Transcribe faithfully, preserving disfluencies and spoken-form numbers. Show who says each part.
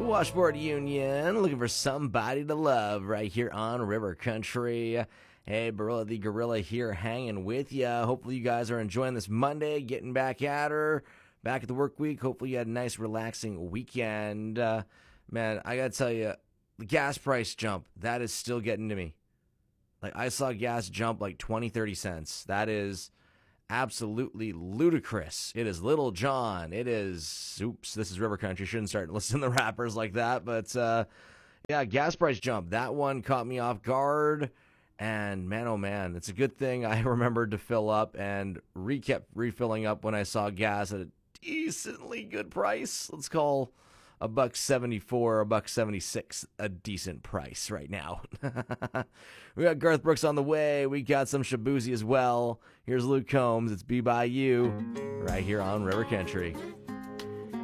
Speaker 1: Washboard Union, looking for somebody to love right here on River Country. Hey, Barilla the Gorilla here hanging with you. Hopefully you guys are enjoying this Monday, getting back at her, back at the work week. Hopefully you had a nice, relaxing weekend. Uh, man, I got to tell you, the gas price jump, that is still getting to me. Like, I saw gas jump like twenty, thirty cents. That is absolutely ludicrous. It is Little John. It is, oops, this is River Country. Shouldn't start listening to rappers like that. But, uh, yeah, gas price jump. That one caught me off guard. And, man, oh, man, it's a good thing I remembered to fill up and re kept refilling up when I saw gas at a decently good price. Let's call a buck seventy-four, a buck seventy-six, a decent price right now. We got Garth Brooks on the way. We got some Shabuzi as well. Here's Luke Combs. It's Be By You right here on River Country.